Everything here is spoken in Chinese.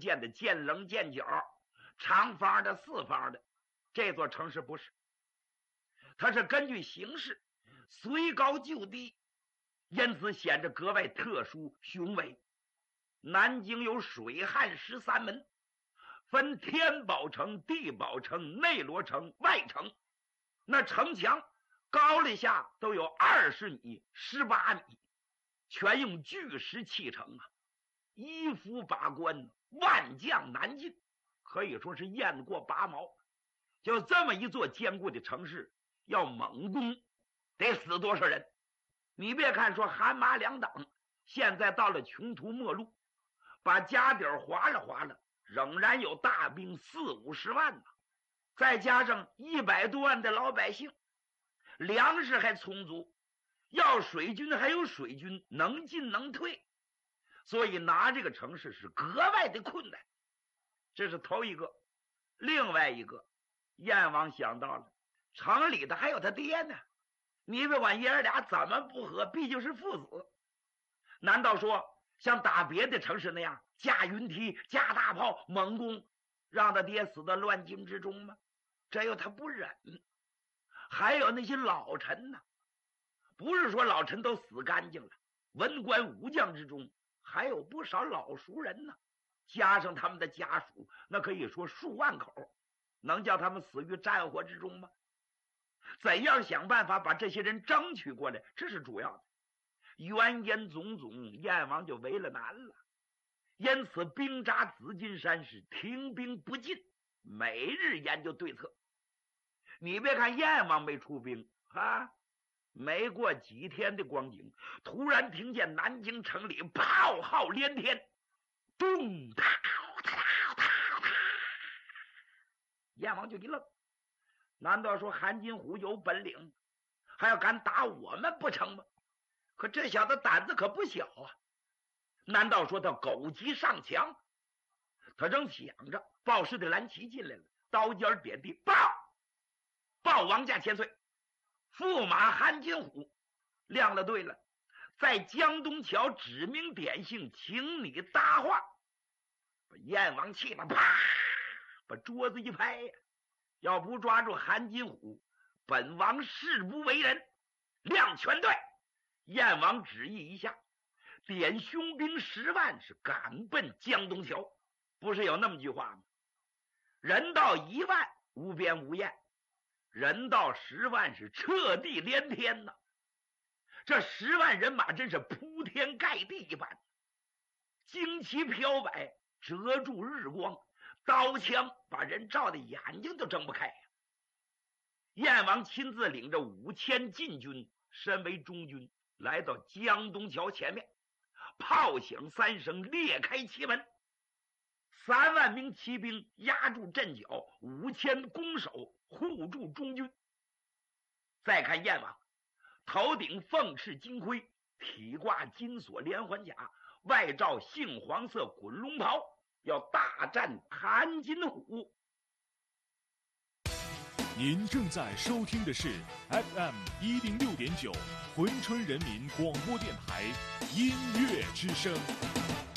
建的见棱见角，长方的四方的。这座城市不是，它是根据形势随高就低，因此显得格外特殊雄伟。南京有水旱13门，分天宝城、地宝城、内罗城、外城。那城墙高了下都有20米、18米，全用巨石砌成啊！一夫把关，万将难进，可以说是雁过拔毛。就这么一座坚固的城市，要猛攻，得死多少人？你别看说韩马两党现在到了穷途末路，把家底儿划了划了，仍然有大兵40-50万呢，再加上100多万的老百姓，粮食还充足，要水军还有水军，能进能退，所以拿这个城市是格外的困难。这是头一个。另外一个，燕王想到了城里的还有他爹呢，你别管爷儿俩怎么不和，毕竟是父子。难道说像打别的城市那样架云梯、架大炮猛攻，让他爹死在乱境之中吗？这又他不忍。还有那些老臣呢，不是说老臣都死干净了，文官武将之中还有不少老熟人呢，加上他们的家属，那可以说数万口，能叫他们死于战火之中吗？怎样想办法把这些人争取过来，这是主要的。原因种种，燕王就为了难了，因此兵扎紫金山是停兵不进，每日研究对策。你别看燕王没出兵啊，没过几天的光景，突然听见南京城里炮号连天，咚哒哒哒哒，燕王就一愣，难道说韩金虎有本领，还要敢打我们不成吗？可这小子胆子可不小啊，难道说他狗急上墙？他正想着，报事的蓝旗进来了，刀尖点地，报王家千岁，驸马韩金虎亮了队了，在江东桥指名点姓，请你搭话。把燕王气得啪，把桌子一拍呀！要不抓住韩金虎，本王誓不为人。亮全队！燕王旨意一下，点凶兵10万，是赶奔江东桥。不是有那么句话吗？人到1万无边无厌，人到10万是彻地连天呐！这10万人马真是铺天盖地一般，旌旗飘摆，遮住日光，刀枪把人照的眼睛都睁不开呀！燕王亲自领着5000禁军，身为中军，来到江东桥前面，炮响3声，裂开旗门，3万名骑兵压住阵脚，5000弓手护住中军。再看燕王，头顶凤翅金盔，体挂金锁连环甲，外罩杏黄色滚龙袍，要大战韩金虎。 您正在收听的是 FM 106.9，珲春人民广播电台音乐之声。